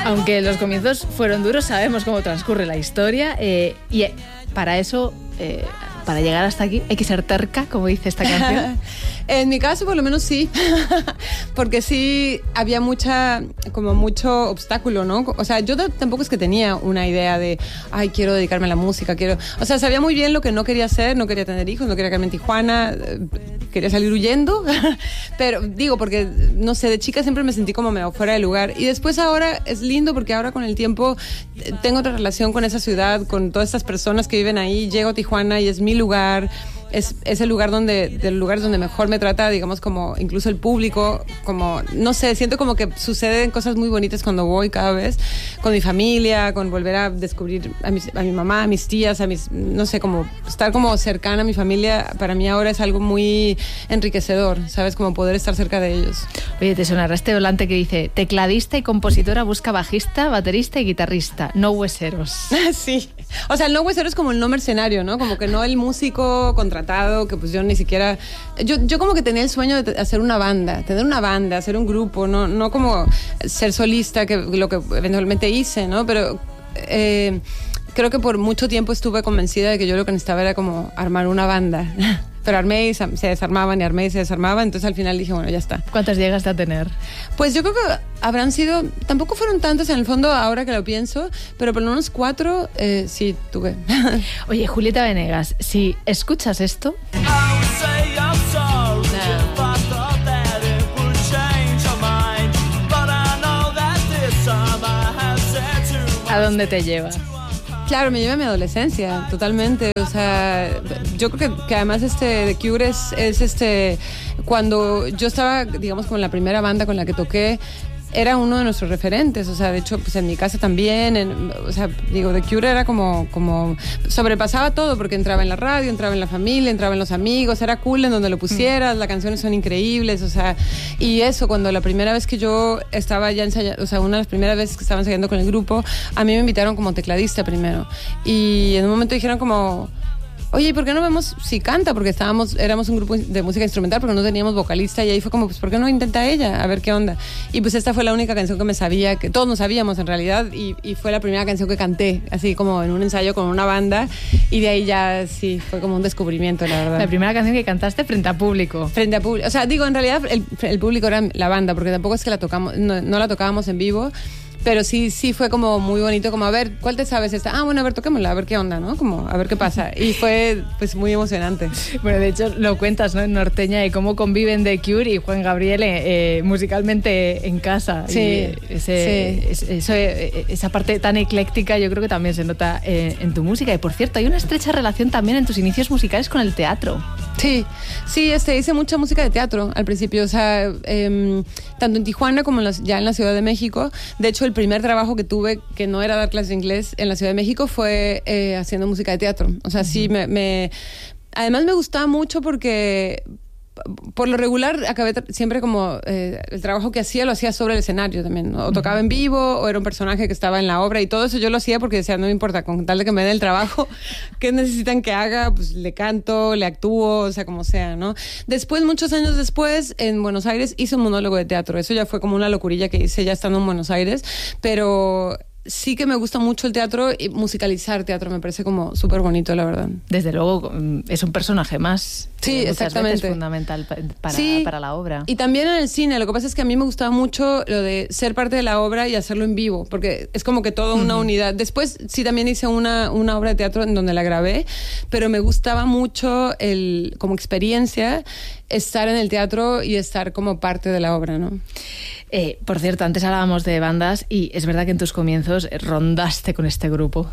Aunque los comienzos fueron duros, sabemos cómo transcurre la historia y para eso, para llegar hasta aquí, hay que ser terca, como dice esta canción. En mi caso, por lo menos sí, porque sí había mucho obstáculo, ¿no? O sea, yo tampoco es que tenía una idea de, ay, quiero dedicarme a la música, o sea, sabía muy bien lo que no quería hacer, no quería tener hijos, no quería quedarme en Tijuana, quería salir huyendo, pero digo, porque, no sé, de chica siempre me sentí como medio fuera de lugar, y después ahora es lindo porque ahora con el tiempo tengo otra relación con esa ciudad, con todas estas personas que viven ahí, llego a Tijuana y es mi lugar. Es el lugar de los lugares donde mejor me trata, digamos, como incluso el público, como, no sé, siento como que suceden cosas muy bonitas cuando voy cada vez, con mi familia, con volver a descubrir a mi mamá, a mis tías, no sé, como estar como cercana a mi familia, para mí ahora es algo muy enriquecedor, ¿sabes? Como poder estar cerca de ellos. Oye, te sonará este volante que dice, tecladista y compositora busca bajista, baterista y guitarrista, no hueseros. Sí, o sea, el no huesero es como el no mercenario, ¿no? Como que no el músico contratado, que pues yo ni siquiera... Yo como que tenía el sueño de hacer una banda, tener una banda, hacer un grupo, no como ser solista, que lo que eventualmente hice, ¿no? Pero creo que por mucho tiempo estuve convencida de que yo lo que necesitaba era como armar una banda. Pero armé y se desarmaban y armé y se desarmaban, entonces al final dije, bueno, ya está. ¿Cuántas llegaste a tener? Pues yo creo que habrán sido, tampoco fueron tantas en el fondo ahora que lo pienso, pero por lo menos 4 sí tuve. Oye, Julieta Venegas, si escuchas esto... ¿A dónde te lleva? Claro, me lleva a mi adolescencia, totalmente. O sea, yo creo que además The Cure es cuando yo estaba, digamos, con la primera banda con la que toqué, era uno de nuestros referentes, o sea, de hecho, pues en mi casa también, o sea, digo, The Cure era como sobrepasaba todo, porque entraba en la radio, entraba en la familia, entraba en los amigos, era cool en donde lo pusieras, las canciones son increíbles, o sea, y eso, cuando la primera vez que yo estaba ya ensayando, o sea, una de las primeras veces que estaba ensayando con el grupo, a mí me invitaron como tecladista primero, y en un momento dijeron como... Oye, ¿y por qué no vemos si canta? Porque éramos un grupo de música instrumental, pero no teníamos vocalista, y ahí fue como, pues, ¿por qué no intenta ella? A ver qué onda. Y pues esta fue la única canción que me sabía, que todos nos sabíamos en realidad, y fue la primera canción que canté, así como en un ensayo con una banda, y de ahí ya sí, fue como un descubrimiento, la verdad. La primera canción que cantaste frente a público. Frente a público. O sea, digo, en realidad el público era la banda, porque tampoco es que la tocamos, no la tocábamos en vivo. Pero sí fue como muy bonito, como a ver, ¿cuál te sabes esta? Ah, bueno, a ver, toquémosla, a ver qué onda, ¿no? Como a ver qué pasa. Y fue pues muy emocionante. Bueno, de hecho lo cuentas, ¿no? En Norteña, y cómo conviven The Cure y Juan Gabriel musicalmente en casa. Sí, y esa parte tan ecléctica yo creo que también se nota en tu música. Y por cierto, hay una estrecha relación también en tus inicios musicales con el teatro. Sí, hice mucha música de teatro al principio, o sea, tanto en Tijuana como ya en la Ciudad de México. De hecho, el primer trabajo que tuve, que no era dar clases de inglés en la Ciudad de México, fue haciendo música de teatro. O sea, sí, además me gustaba mucho porque... Por lo regular acabé siempre como el trabajo que hacía lo hacía sobre el escenario también, ¿no? O tocaba en vivo o era un personaje que estaba en la obra, y todo eso yo lo hacía porque decía, no me importa, con tal de que me den el trabajo, ¿qué necesitan que haga? Pues le canto, le actúo, o sea, como sea, ¿no? Después, muchos años después, en Buenos Aires hice un monólogo de teatro. Eso ya fue como una locurilla que hice ya estando en Buenos Aires, pero... Sí que me gusta mucho el teatro, y musicalizar teatro me parece como súper bonito, la verdad. Desde luego, es un personaje más. Sí, exactamente. Es fundamental para la obra. Y también en el cine. Lo que pasa es que a mí me gustaba mucho lo de ser parte de la obra y hacerlo en vivo, porque es como que toda una unidad. Después sí también hice una obra de teatro en donde la grabé, pero me gustaba mucho como experiencia estar en el teatro y estar como parte de la obra, ¿no? Por cierto, antes hablábamos de bandas y es verdad que en tus comienzos rondaste con este grupo.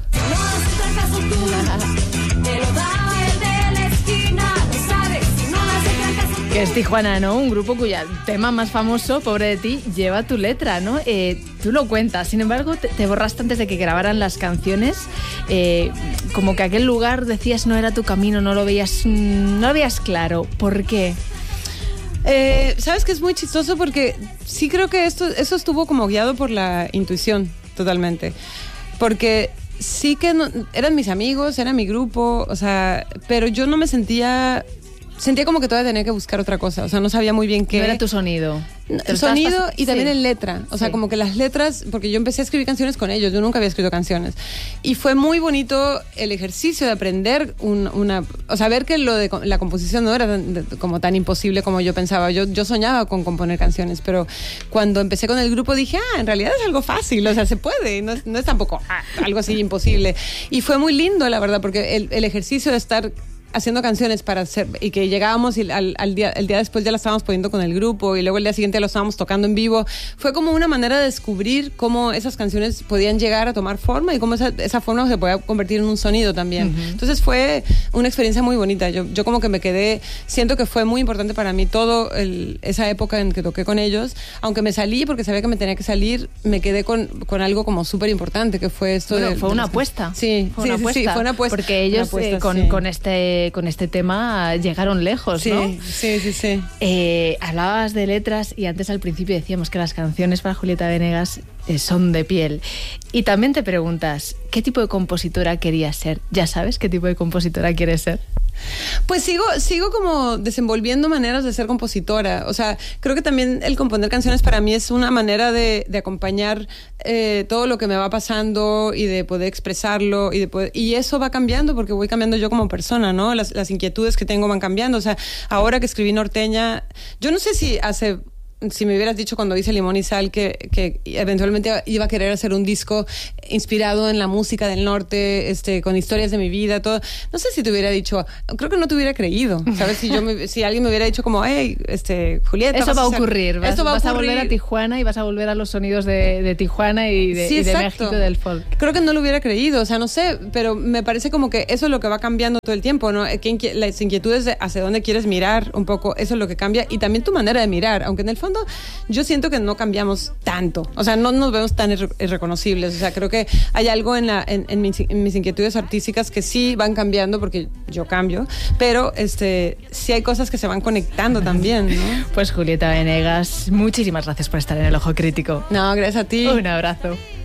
Que es Tijuana, ¿no? Un grupo cuyo tema más famoso, Pobre de ti, lleva tu letra, ¿no? Tú lo cuentas, sin embargo, te borraste antes de que grabaran las canciones. Como que aquel lugar decías no era tu camino, no lo veías claro. ¿Por qué? Sabes que es muy chistoso porque sí creo que eso estuvo como guiado por la intuición, totalmente. Porque sí que eran mis amigos, era mi grupo, o sea, pero yo no me sentía sentía como que todavía tenía que buscar otra cosa, o sea, no sabía muy bien qué. No era tu sonido. Sonido y también en letra, o sea, sí. como que las letras, porque yo empecé a escribir canciones con ellos, yo nunca había escrito canciones, y fue muy bonito el ejercicio de aprender o sea, ver que lo de la composición no era como tan imposible como yo pensaba. Yo soñaba con componer canciones, pero cuando empecé con el grupo dije, en realidad es algo fácil, o sea, se puede, no es tampoco algo así imposible, y fue muy lindo, la verdad, porque el ejercicio de estar haciendo canciones para hacer, y que llegábamos y el día después ya las estábamos poniendo con el grupo y luego el día siguiente lo estábamos tocando en vivo, fue como una manera de descubrir cómo esas canciones podían llegar a tomar forma y cómo esa forma se podía convertir en un sonido también. Entonces fue una experiencia muy bonita. Yo como que me quedé, siento que fue muy importante para mí todo esa época en que toqué con ellos, aunque me salí porque sabía que me tenía que salir, me quedé con algo como súper importante, que fue esto. Fue una apuesta. Sí, fue una apuesta. Porque ellos con este tema llegaron lejos, ¿no? Sí. Hablabas de letras y antes al principio decíamos que las canciones para Julieta Venegas son de piel. Y también te preguntas, ¿qué tipo de compositora querías ser? ¿Ya sabes qué tipo de compositora quieres ser? Pues sigo como desenvolviendo maneras de ser compositora. O sea, creo que también el componer canciones para mí es una manera de acompañar todo lo que me va pasando y de poder expresarlo y eso va cambiando porque voy cambiando yo como persona, ¿no? Las inquietudes que tengo van cambiando. O sea, ahora que escribí Norteña, yo no sé si me hubieras dicho cuando hice Limón y Sal que eventualmente iba a querer hacer un disco inspirado en la música del norte, con historias de mi vida, todo. No sé si te hubiera dicho, creo que no te hubiera creído, ¿sabes? Si alguien me hubiera dicho como, hey, Julieta. Eso va a ocurrir. Vas a volver a Tijuana y vas a volver a los sonidos de Tijuana y de México, del folk. Creo que no lo hubiera creído, o sea, no sé, pero me parece como que eso es lo que va cambiando todo el tiempo, ¿no? Las inquietudes de hacia dónde quieres mirar un poco, eso es lo que cambia y también tu manera de mirar, aunque en el fondo yo siento que no cambiamos tanto, o sea, no nos vemos tan irreconocibles, o sea, creo que hay algo en mis inquietudes artísticas que sí van cambiando porque yo cambio, pero sí hay cosas que se van conectando también, ¿no? Pues Julieta Venegas, muchísimas gracias por estar en El Ojo Crítico. No, gracias a ti. Un abrazo.